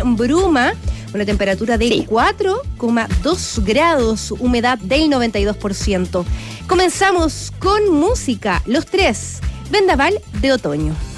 con bruma, una temperatura de 4,2 grados, humedad del 92%. Comenzamos con música, Los Tres, Vendaval de Otoño.